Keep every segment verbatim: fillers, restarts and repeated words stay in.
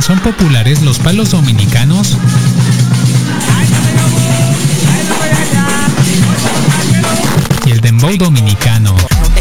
también son populares los palos dominicanos. Y el dembow dominicano.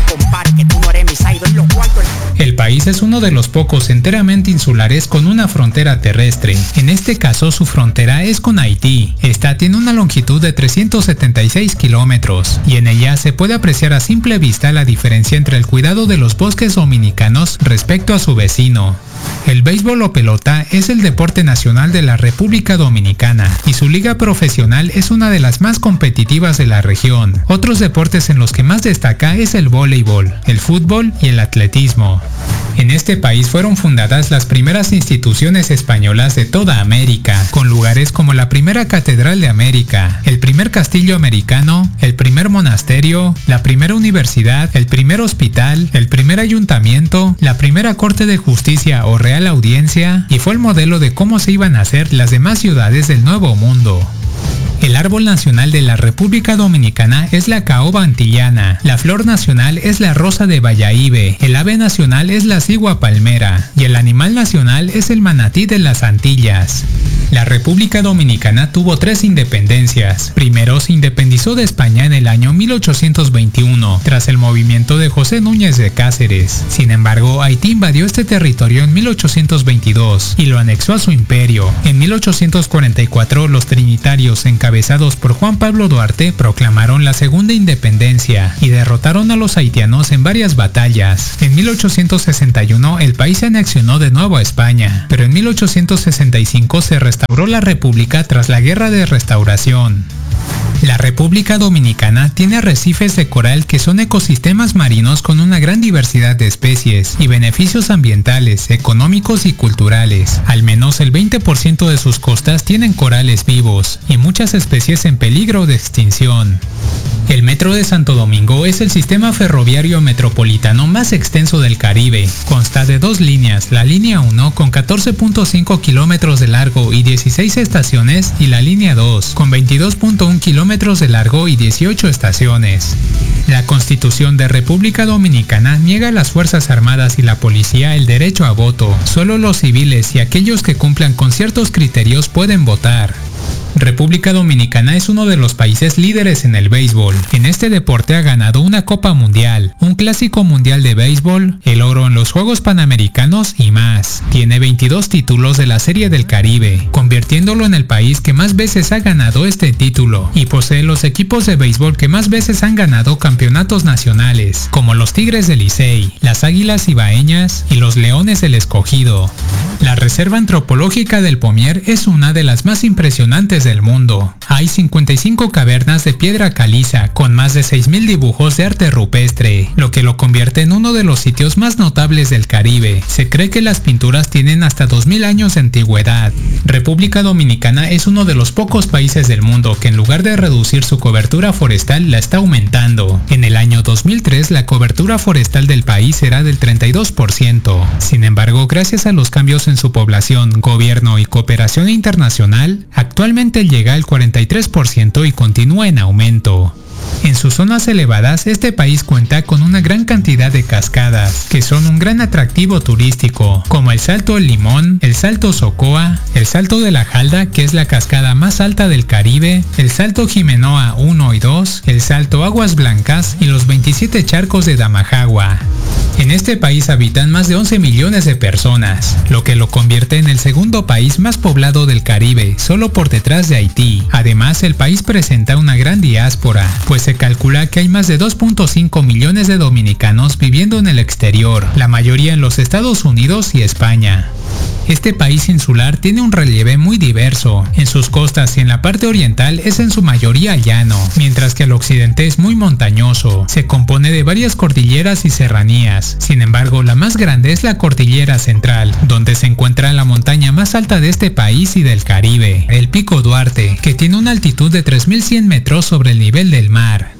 El país es uno de los pocos enteramente insulares con una frontera terrestre. En este caso, su frontera es con Haití. Esta tiene una longitud de trescientos setenta y seis kilómetros, y en ella se puede apreciar a simple vista la diferencia entre el cuidado de los bosques dominicanos respecto a su vecino. El béisbol o pelota es el deporte nacional de la República Dominicana y su liga profesional es una de las más competitivas de la región. Otros deportes en los que más destaca es el voleibol, el fútbol y el atletismo. En este país fueron fundadas las primeras instituciones españolas de toda América, con lugares como la primera Catedral de América, el primer castillo americano, el primer monasterio, la primera universidad, el primer hospital, el primer ayuntamiento, la primera corte de justicia o real audiencia, y fue el modelo de cómo se iban a hacer las demás ciudades del Nuevo Mundo. El árbol nacional de la República Dominicana es la caoba antillana, la flor nacional es la rosa de Bayahibe, el ave nacional es la cigua palmera y el animal nacional es el manatí de las Antillas. La República Dominicana tuvo tres independencias. Primero se independizó de España en el año mil ochocientos veintiuno, tras el movimiento de José Núñez de Cáceres. Sin embargo, Haití invadió este territorio en mil ochocientos veintidós y lo anexó a su imperio. En mil ochocientos cuarenta y cuatro, los trinitarios, encabezados por Juan Pablo Duarte, proclamaron la segunda independencia y derrotaron a los haitianos en varias batallas. En mil ochocientos sesenta y uno, el país se anexionó de nuevo a España, pero en mil ochocientos sesenta y cinco se restauró la República tras la Guerra de Restauración. La República Dominicana tiene arrecifes de coral que son ecosistemas marinos con una gran diversidad de especies y beneficios ambientales, económicos y culturales. Al menos el veinte por ciento de sus costas tienen corales vivos y muchas especies en peligro de extinción. El Metro de Santo Domingo es el sistema ferroviario metropolitano más extenso del Caribe. Consta de dos líneas, la línea uno con catorce punto cinco kilómetros de largo y dieciséis estaciones y la línea dos con veintidós punto uno kilómetros de largo y dieciocho estaciones. La Constitución de República Dominicana niega a las Fuerzas Armadas y la Policía el derecho a voto. Solo los civiles y aquellos que cumplan con ciertos criterios pueden votar. República Dominicana es uno de los países líderes en el béisbol. En este deporte ha ganado una Copa Mundial, un Clásico Mundial de Béisbol, el oro en los Juegos Panamericanos y más. Tiene veintidós títulos de la Serie del Caribe, convirtiéndolo en el país que más veces ha ganado este título, y posee los equipos de béisbol que más veces han ganado campeonatos nacionales, como los Tigres del Licey, las Águilas Ibaeñas y los Leones del Escogido. La Reserva Antropológica del Pomier es una de las más impresionantes del mundo. Hay cincuenta y cinco cavernas de piedra caliza con más de seis mil dibujos de arte rupestre, lo que lo convierte en uno de los sitios más notables del Caribe. Se cree que las pinturas tienen hasta dos mil años de antigüedad. República Dominicana es uno de los pocos países del mundo que en lugar de reducir su cobertura forestal la está aumentando. En el año dos mil tres la cobertura forestal del país era del treinta y dos por ciento. Sin embargo, gracias a los cambios en su población, gobierno y cooperación internacional, actualmente llega al cuarenta y tres por ciento y continúa en aumento. En sus zonas elevadas, este país cuenta con una gran cantidad de cascadas, que son un gran atractivo turístico, como el Salto El Limón, el Salto Socoa, el Salto de la Jalda, que es la cascada más alta del Caribe, el Salto Jimenoa uno y dos, el Salto Aguas Blancas y los veintisiete charcos de Damajagua. En este país habitan más de once millones de personas, lo que lo convierte en el segundo país más poblado del Caribe, solo por detrás de Haití. Además, el país presenta una gran diáspora, pues se calcula que hay más de dos punto cinco millones de dominicanos viviendo en el exterior, la mayoría en los Estados Unidos y España. Este país insular tiene un relieve muy diverso. En sus costas y en la parte oriental es en su mayoría llano, mientras que el occidente es muy montañoso. Se compone de varias cordilleras y serranías. Sin embargo, la más grande es la Cordillera Central, donde se encuentra la montaña más alta de este país y del Caribe, el Pico Duarte, que tiene una altitud de tres mil cien metros sobre el nivel del mar.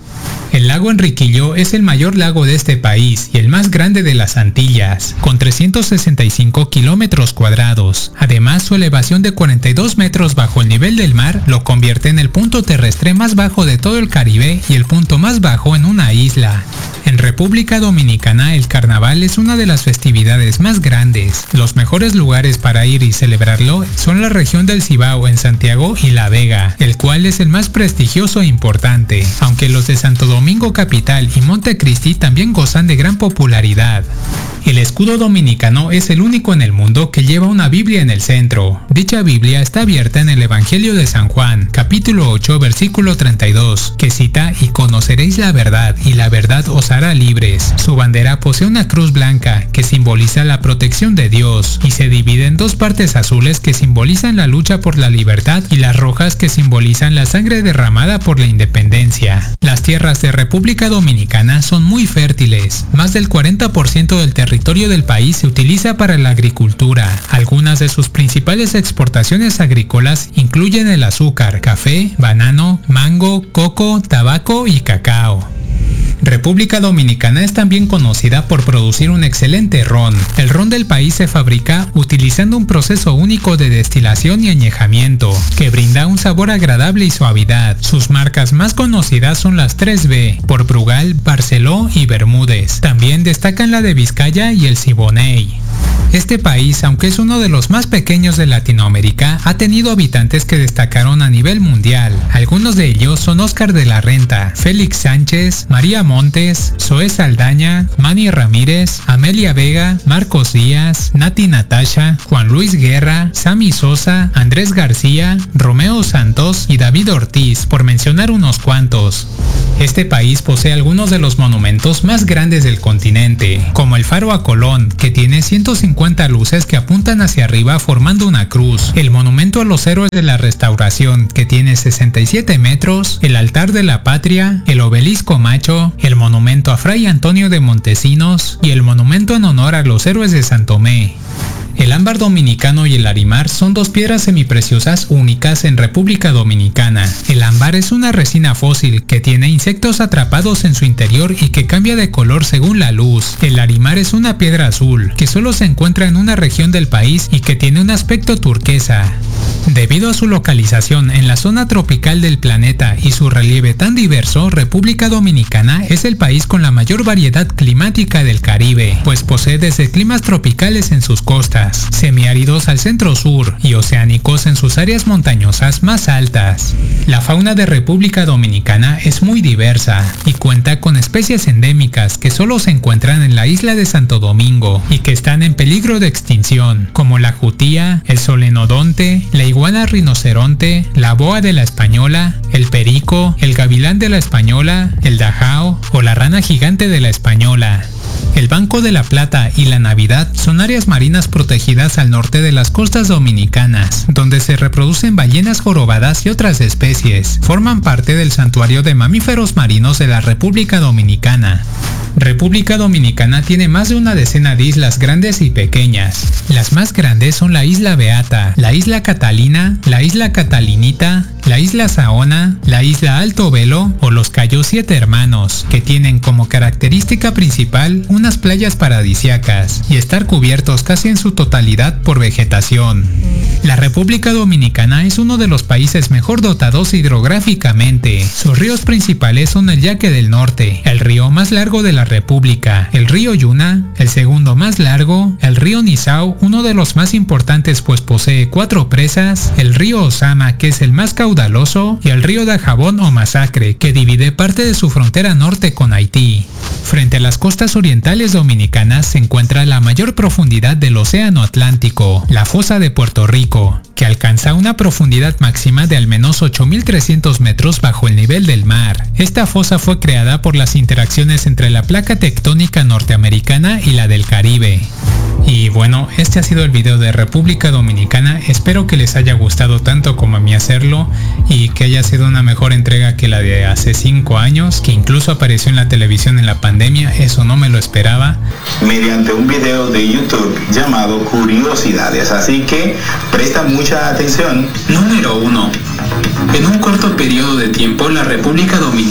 El lago Enriquillo es el mayor lago de este país y el más grande de las Antillas, con trescientos sesenta y cinco kilómetros cuadrados. Además, su elevación de cuarenta y dos metros bajo el nivel del mar lo convierte en el punto terrestre más bajo de todo el Caribe y el punto más bajo en una isla. En República Dominicana, el carnaval es una de las festividades más grandes. Los mejores lugares para ir y celebrarlo son la región del Cibao en Santiago y La Vega, el cual es el más prestigioso e importante, aunque los de Santo Domingo Capital y Montecristi también gozan de gran popularidad. El escudo dominicano es el único en el mundo que lleva una Biblia en el centro. Dicha Biblia está abierta en el Evangelio de San Juan, capítulo ocho, versículo treinta y dos, que cita: "Y conoceréis la verdad, y la verdad os hará libres". Su bandera posee una cruz blanca, que simboliza la protección de Dios, y se divide en dos partes azules que simbolizan la lucha por la libertad y las rojas que simbolizan la sangre derramada por la independencia. Las tierras de República Dominicana son muy fértiles. Más del cuarenta por ciento del territorio El territorio del país se utiliza para la agricultura. Algunas de sus principales exportaciones agrícolas incluyen el azúcar, café, banano, mango, coco, tabaco y cacao. República Dominicana es también conocida por producir un excelente ron. El ron del país se fabrica utilizando un proceso único de destilación y añejamiento, que brinda un sabor agradable y suavidad. Sus marcas más conocidas son las tres B, por Brugal, Barceló y Bermúdez. También destacan la de Vizcaya y el Siboney. Este país, aunque es uno de los más pequeños de Latinoamérica, ha tenido habitantes que destacaron a nivel mundial. Algunos de ellos son Óscar de la Renta, Félix Sánchez, María Montes, Zoe Saldaña, Manny Ramírez, Amelia Vega, Marcos Díaz, Nati Natasha, Juan Luis Guerra, Sammy Sosa, Andrés García, Romeo Santos y David Ortiz, por mencionar unos cuantos. Este país posee algunos de los monumentos más grandes del continente, como el Faro a Colón, que tiene ciento cincuenta luces que apuntan hacia arriba formando una cruz, el Monumento a los Héroes de la Restauración, que tiene sesenta y siete metros, el Altar de la Patria, el Obelisco Macho, el Monumento a Fray Antonio de Montesinos y el Monumento en honor a los Héroes de San Tomé. El ámbar dominicano y el arimar son dos piedras semipreciosas únicas en República Dominicana. El ámbar es una resina fósil que tiene insectos atrapados en su interior y que cambia de color según la luz. El arimar es una piedra azul que solo se encuentra en una región del país y que tiene un aspecto turquesa. Debido a su localización en la zona tropical del planeta y su relieve tan diverso, República Dominicana es el país con la mayor variedad climática del Caribe, pues posee desde climas tropicales en sus costas, semiáridos al centro-sur y oceánicos en sus áreas montañosas más altas. La fauna de República Dominicana es muy diversa y cuenta con especies endémicas que solo se encuentran en la isla de Santo Domingo y que están en peligro de extinción, como la jutía, el solenodonte, la iguana rinoceronte, la boa de la española, el perico, el gavilán de la española, el dajao o la rana gigante de la española. El Banco de la Plata y la Navidad son áreas marinas protegidas al norte de las costas dominicanas, donde se reproducen ballenas jorobadas y otras especies. Forman parte del Santuario de Mamíferos Marinos de la República Dominicana. República Dominicana tiene más de una decena de islas grandes y pequeñas. Las más grandes son la Isla Beata, la Isla Catalina, la Isla Catalinita, la Isla Saona, la Isla Alto Velo o los Cayos Siete Hermanos, que tienen como característica principal unas playas paradisíacas y estar cubiertos casi en su totalidad por vegetación. La República Dominicana es uno de los países mejor dotados hidrográficamente. Sus ríos principales son el Yaque del Norte, el río más largo de la República, el río Yuna, el segundo más largo, el río Nizao, uno de los más importantes pues posee cuatro presas, el río Osama, que es el más caudaloso, y el río Dajabón o Masacre, que divide parte de su frontera norte con Haití. Frente a las costas orientales dominicanas se encuentra la mayor profundidad del Océano Atlántico, la Fosa de Puerto Rico, que alcanza una profundidad máxima de al menos ocho mil trescientos metros bajo el nivel del mar. Esta fosa fue creada por las interacciones entre la placa tectónica norteamericana y la del Caribe. Y bueno, este ha sido el video de República Dominicana. Espero que les haya gustado tanto como a mí hacerlo y que haya sido una mejor entrega que la de hace cinco años, que incluso apareció en la televisión en la pandemia. Eso no me lo esperaba. Mediante un video de YouTube llamado Curiosidades, así que presta mucha atención. Número uno. En un corto periodo de tiempo, la República Dominicana.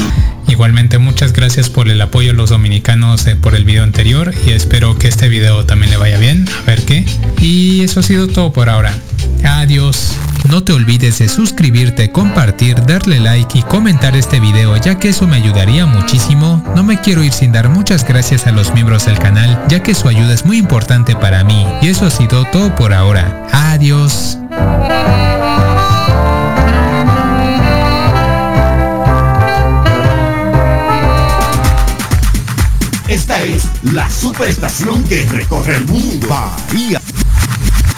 Igualmente muchas gracias por el apoyo a los dominicanos eh, por el video anterior y espero que este video también le vaya bien, a ver qué. Y eso ha sido todo por ahora. Adiós. No te olvides de suscribirte, compartir, darle like y comentar este video, ya que eso me ayudaría muchísimo. No me quiero ir sin dar muchas gracias a los miembros del canal, ya que su ayuda es muy importante para mí. Y eso ha sido todo por ahora. Adiós. Esta es la superestación que recorre el mundo. Bahía.